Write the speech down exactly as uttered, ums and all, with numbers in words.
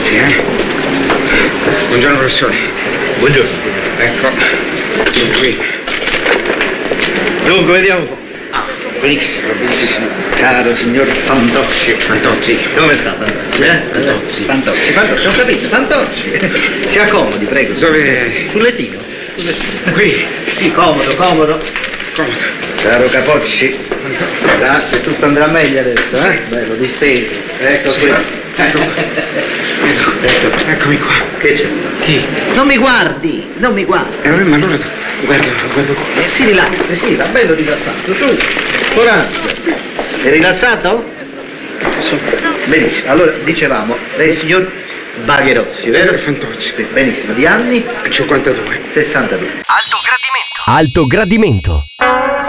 Grazie, eh. Buongiorno, professore. Buongiorno. Ecco. Qui. Dunque, vediamo un po'. Ah, benissimo, benissimo. Caro signor Fantozzi. Fantozzi. Come sta Fantozzi, eh? Fantozzi. Fantozzi, Fantozzi, ho capito, Fantozzi. Si accomodi, prego. Dove? Sul lettino. Sul lettino. Qui. Sì, comodo, comodo. Comodo. Caro Capocci. Grazie, tutto andrà meglio adesso, eh? Sì. Bello, disteso. Ecco Sì. qui. Ecco. Ecco. Ecco. Eccomi qua. Che c'è? Chi? Non mi guardi, non mi guardi. Eh, vabbè, ma allora guardo, guardo qua. Eh, si rilassi, sì, va bello rilassato. Su, coraggio. È rilassato? Benissimo. Allora, dicevamo, lei è il signor Bagherozzi, vero? Eh, Fantozzi. Sì, benissimo. Di anni? cinquantadue. sessantadue. Alto gradimento. Alto gradimento.